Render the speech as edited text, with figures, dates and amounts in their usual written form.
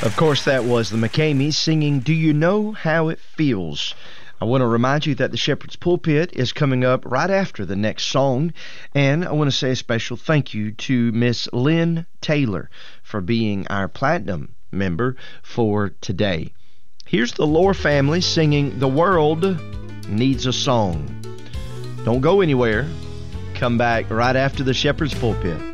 Of course, that was the McCameys singing Do You Know How It Feels? I want to remind you that the Shepherd's Pulpit is coming up right after the next song, and I want to say a special thank you to Miss Lynn Taylor for being our Platinum member for today. Here's the Lohr family singing The World Needs a Song. Don't go anywhere. Come back right after the Shepherd's Pulpit.